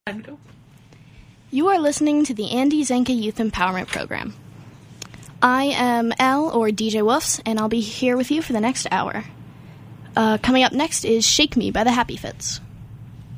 You are listening to the Andy Zenke Youth Empowerment Program. I am Elle, or DJ Woofs, and I'll be here with you for the next hour. Coming up next is Shake Me by the Happy Fits.